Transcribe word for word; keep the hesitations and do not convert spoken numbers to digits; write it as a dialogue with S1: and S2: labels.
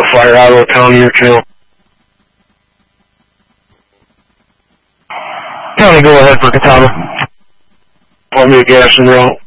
S1: fire out of the county or channel.
S2: County, go ahead for Catawba.
S1: Columbia Gas and Rail.